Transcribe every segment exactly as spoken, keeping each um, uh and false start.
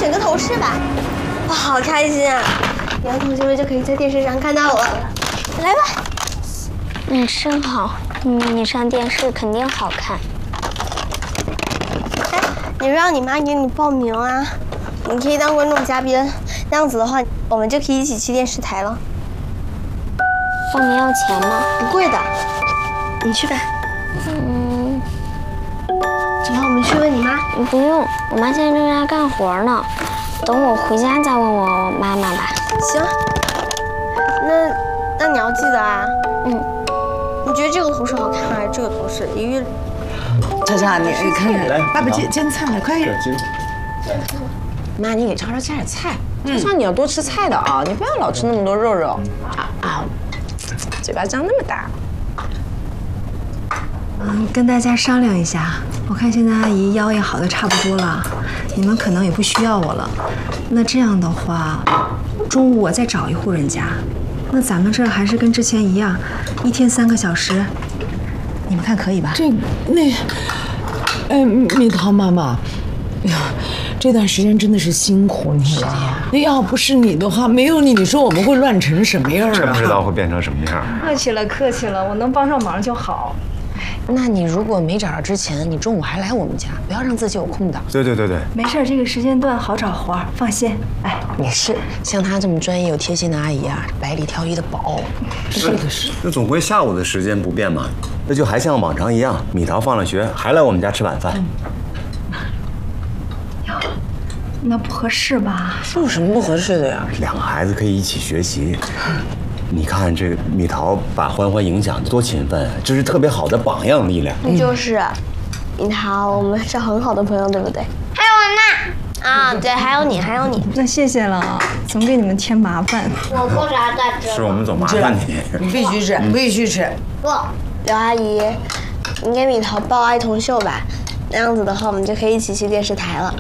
选个头饰吧。我好开心啊！以后同学们就可以在电视上看到我了。来吧。 嗯，真好。嗯，你上电视肯定好看。 哎，你让你妈给你报名啊，你可以当观众嘉宾，那样子的话，我们就可以一起去电视台了。 报名要钱吗？ 不贵的，你去吧。 嗯， 走吧，我们去问你妈。 不用，我妈现在正在干活呢，等我回家再问我妈妈吧。 行，那那你要记得啊。嗯。你觉得这个头饰好看还是这个头饰？一个。 佳佳，你你看看，爸爸煎煎菜了，快点。 妈，你给超超加点菜。超超，你要多吃菜的啊，你不要老吃那么多肉肉。啊啊，嘴巴张那么大。 嗯，跟大家商量一下，我看现在阿姨腰也好的差不多了，你们可能也不需要我了。那这样的话，中午我再找一户人家，那咱们这儿还是跟之前一样，一天三个小时，你们看可以吧？ 这那，哎，蜜桃妈妈，哎呀，这段时间真的是辛苦你了。那要不是你的话，没有你，你说我们会乱成什么样啊？ 真不知道会变成什么样。 客气了，客气了，我能帮上忙就好。 那你如果没找着之前，你中午还来我们家，不要让自己有空档。 对对对对， 没事，这个时间段好找活儿，放心。哎， 也是，像她这么专业又贴心的阿姨啊，百里挑一的宝。 是的是。那总归下午的时间不变嘛，那就还像往常一样，米桃放了学还来我们家吃晚饭。 哟，那不合适吧？ 这有什么不合适的呀？ 两个孩子可以一起学习。你看这个蜜桃把欢欢影响多勤奋，这是特别好的榜样力量。 就是，蜜桃，我们是很好的朋友，对不对？还有我呢。啊，对，还有你，还有你。 那谢谢了，总给你们添麻烦。 我不啥再吃。 是我们总麻烦你。 你必须吃，必须吃。 不，刘阿姨，你给蜜桃报爱童秀吧，那样子的话，我们就可以一起去电视台了。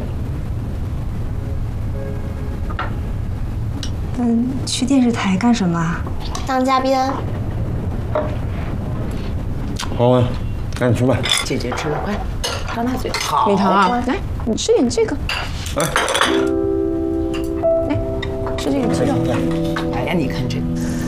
嗯，去电视台干什么？ 当嘉宾。 欢欢，赶紧吃饭。 姐姐吃了，快张大嘴。 好，蜜桃啊，来，你吃点这个。 来， 来，吃这个鸡肉。 哎呀，你看这。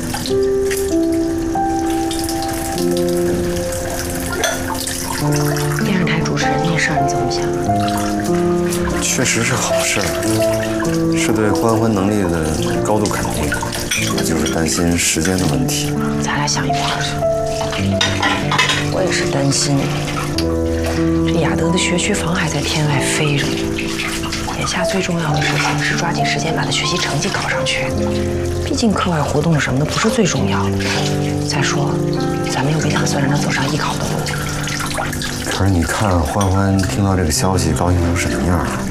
电视台主持人那事儿你怎么想？ 确实是好事儿，是对欢欢能力的高度肯定。我就是担心时间的问题。 咱俩想一块儿去。我也是担心，这雅德的学区房还在天外飞着呢。眼下最重要的事情是抓紧时间把他学习成绩考上去，毕竟课外活动什么的不是最重要的。再说，咱们又没打算让他走上艺考的路。 可是你看欢欢听到这个消息高兴成什么样了？